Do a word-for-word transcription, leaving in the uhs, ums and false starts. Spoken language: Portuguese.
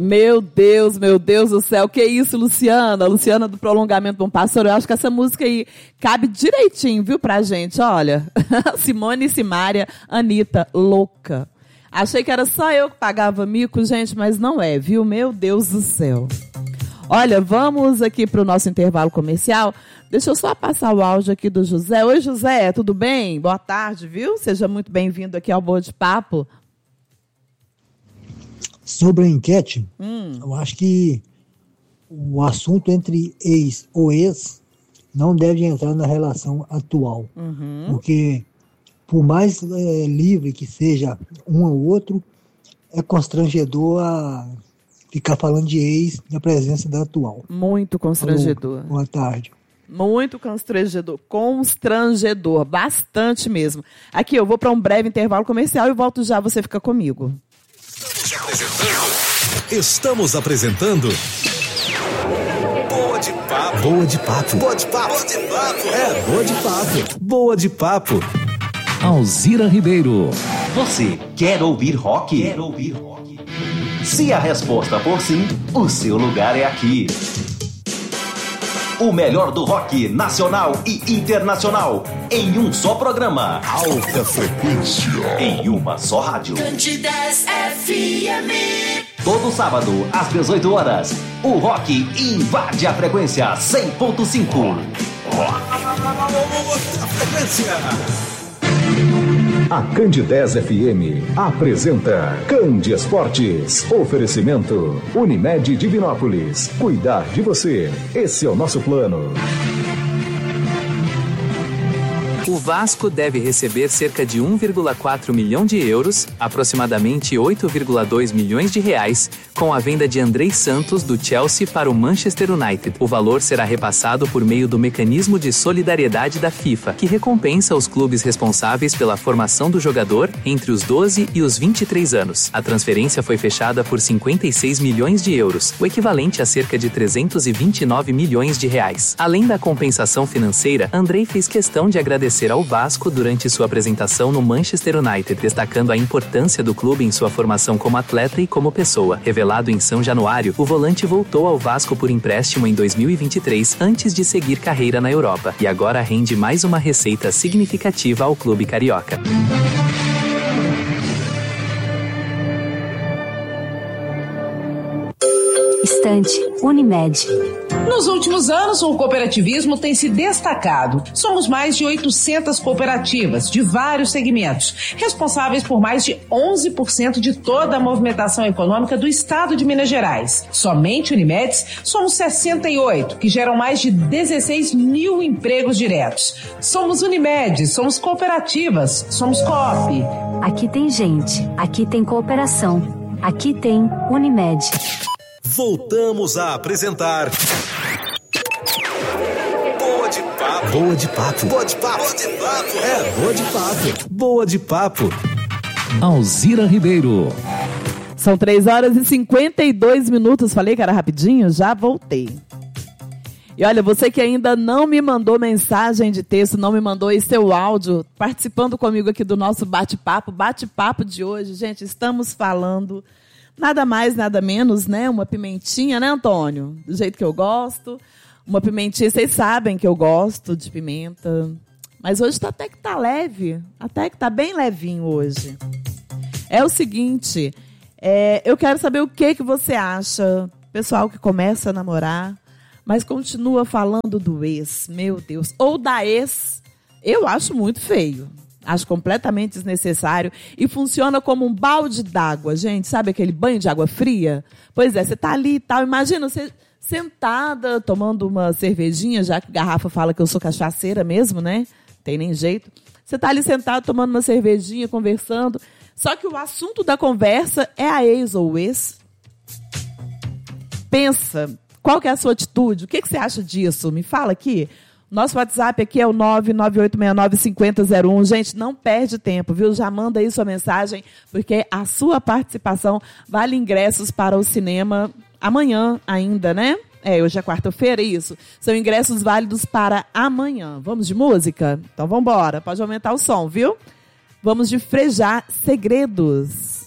Meu Deus, meu Deus do céu, que isso, Luciana? Luciana do Prolongamento Bom Pastor, eu acho que essa música aí cabe direitinho, viu, pra gente, olha. Simone e Simária, Anitta, louca. Achei que era só eu que pagava mico, gente, mas não é, viu? Meu Deus do céu. Olha, vamos aqui pro nosso intervalo comercial. Deixa eu só passar o áudio aqui do José. Oi, José, tudo bem? Boa tarde, viu? Seja muito bem-vindo aqui ao Boa de Papo. Sobre a enquete, hum. eu acho que o assunto entre ex ou ex não deve entrar na relação atual. Uhum. Porque, por mais é, livre que seja um ou outro, é constrangedor a ficar falando de ex na presença da atual. Muito constrangedor. Alô, boa tarde. Muito constrangedor, constrangedor, bastante mesmo. Aqui, eu vou para um breve intervalo comercial e volto já, você fica comigo. Estamos apresentando Boa de Papo. Boa de Papo. Boa de Papo. Boa de Papo. É, Boa de Papo. Boa de Papo. Alzira Ribeiro. Você quer ouvir rock? Quer ouvir rock? Se a resposta for sim, o seu lugar é aqui. O melhor do rock nacional e internacional em um só programa. Alta frequência. Em uma só rádio. Candidez F M. Todo sábado, às dezoito horas, o rock invade a frequência cem ponto cinco. A frequência. A Candidez F M apresenta Candi Esportes. Oferecimento Unimed Divinópolis. Cuidar de você. Esse é o nosso plano. O Vasco deve receber cerca de um vírgula quatro milhão de euros, aproximadamente oito vírgula dois milhões de reais, com a venda de Andrei Santos do Chelsea para o Manchester United. O valor será repassado por meio do mecanismo de solidariedade da FIFA, que recompensa os clubes responsáveis pela formação do jogador entre os doze e os vinte e três anos. A transferência foi fechada por cinquenta e seis milhões de euros, o equivalente a cerca de trezentos e vinte e nove milhões de reais. Além da compensação financeira, Andrei fez questão de agradecer ao Vasco durante sua apresentação no Manchester United, destacando a importância do clube em sua formação como atleta e como pessoa. Revelado em São Januário, o volante voltou ao Vasco por empréstimo em dois mil e vinte e três, antes de seguir carreira na Europa, e agora rende mais uma receita significativa ao clube carioca. Estante Unimed. Nos últimos anos, o cooperativismo tem se destacado. Somos mais de oitocentas cooperativas, de vários segmentos, responsáveis por mais de onze por cento de toda a movimentação econômica do estado de Minas Gerais. Somente Unimedes, somos sessenta e oito, que geram mais de dezesseis mil empregos diretos. Somos Unimedes, somos cooperativas, somos Coop. Aqui tem gente, aqui tem cooperação, aqui tem Unimed. Voltamos a apresentar Boa de Papo. Boa de Papo. Boa de Papo. Boa de Papo. É, Boa de Papo. Boa de Papo. Alzira Ribeiro. São três horas e cinquenta e dois minutos. Falei que era rapidinho? Já voltei. E olha, você que ainda não me mandou mensagem de texto, não me mandou aí seu áudio, participando comigo aqui do nosso bate-papo. Bate-papo de hoje, gente, estamos falando... Nada mais, nada menos, né? Uma pimentinha, né, Antônio? Do jeito que eu gosto. Uma pimentinha, vocês sabem que eu gosto de pimenta. Mas hoje tá, até que tá leve. Até que tá bem levinho hoje. É o seguinte, é, eu quero saber o que, que você acha. Pessoal que começa a namorar, mas continua falando do ex. Meu Deus. Ou da ex. Eu acho muito feio. Acho completamente desnecessário e funciona como um balde d'água, gente. Sabe aquele banho de água fria? Pois é, você tá ali e tal. Imagina você sentada, tomando uma cervejinha, já que garrafa fala que eu sou cachaceira mesmo, né? Tem nem jeito. Você tá ali sentado, tomando uma cervejinha, conversando. Só que o assunto da conversa é a ex ou o ex. Pensa, qual que é a sua atitude? O que, que você acha disso? Me fala aqui. Nosso WhatsApp aqui é o nove nove oito seis nove cinco zero zero um. Gente, não perde tempo, viu? Já manda aí sua mensagem, porque a sua participação vale ingressos para o cinema amanhã ainda, né? É, hoje é quarta-feira, isso. São ingressos válidos para amanhã. Vamos de música? Então vamos embora. Pode aumentar o som, viu? Vamos de Frejá Segredos.